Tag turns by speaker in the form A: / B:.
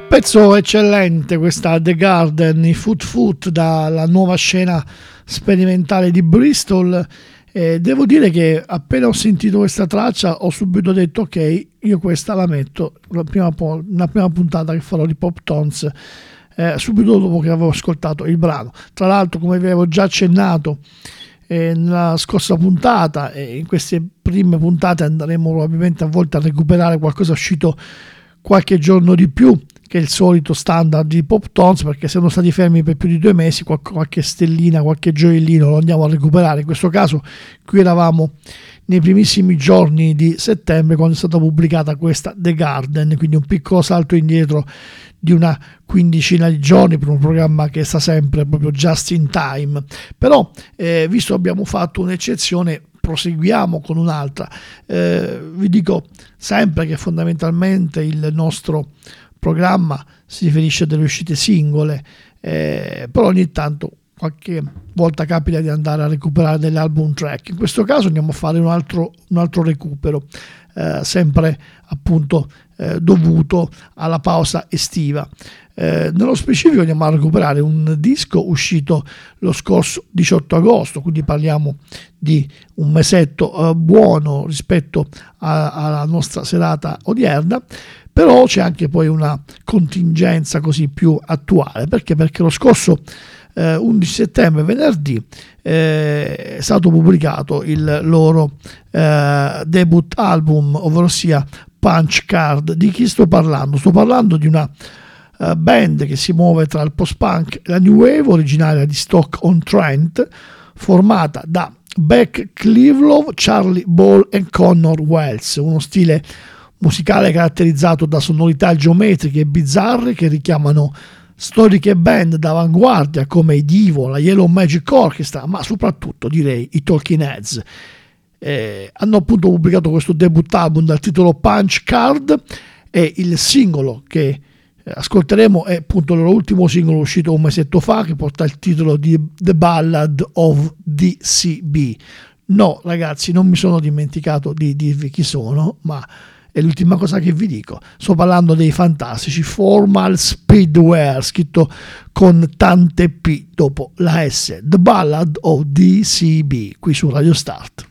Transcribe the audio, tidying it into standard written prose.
A: Pezzo eccellente questa The Garden, i Foot Foot dalla nuova scena sperimentale di Bristol. Devo dire che appena ho sentito questa traccia ho subito detto ok, io questa la metto la prima puntata che farò di Pop Tones, subito dopo che avevo ascoltato il brano. Tra l'altro, come vi avevo già accennato nella scorsa puntata, in queste prime puntate andremo probabilmente a volte a recuperare qualcosa uscito qualche giorno di più che il solito standard di Pop Tones, perché siamo stati fermi per più di 2 mesi, qualche stellina, qualche gioiellino lo andiamo a recuperare. In questo caso qui eravamo nei primissimi giorni di settembre, quando è stata pubblicata questa The Garden, quindi un piccolo salto indietro di una quindicina di giorni per un programma che sta sempre proprio just in time. Però visto che abbiamo fatto un'eccezione, proseguiamo con un'altra. Vi dico sempre che fondamentalmente il nostro programma si riferisce a delle uscite singole, però ogni tanto qualche volta capita di andare a recuperare delle album track. In questo caso andiamo a fare un altro recupero, sempre appunto dovuto alla pausa estiva. Nello specifico andiamo a recuperare un disco uscito lo scorso 18 agosto, quindi parliamo di un mesetto buono rispetto alla nostra serata odierna. Però c'è anche poi una contingenza così più attuale, perché lo scorso 11 settembre, venerdì, è stato pubblicato il loro debut album, ovvero sia Punch Card. Di chi sto parlando? Sto parlando di una band che si muove tra il post-punk e la new wave, originaria di Stoke-on-Trent, formata da Beck Cleveland, Charlie Ball e Connor Wells, uno stile musicale caratterizzato da sonorità geometriche e bizzarre che richiamano storiche band d'avanguardia come i Divo, la Yellow Magic Orchestra, ma soprattutto direi i Talking Heads. Hanno appunto pubblicato questo debut album dal titolo Punch Card, e il singolo che ascolteremo è appunto il loro ultimo singolo uscito un mesetto fa, che porta il titolo di The Ballad of DCB. No ragazzi, non mi sono dimenticato di dirvi chi sono, ma è l'ultima cosa che vi dico. Sto parlando dei fantastici Formal Speedwear, scritto con tante P dopo la S. The Ballad of DCB, qui su Radio Start.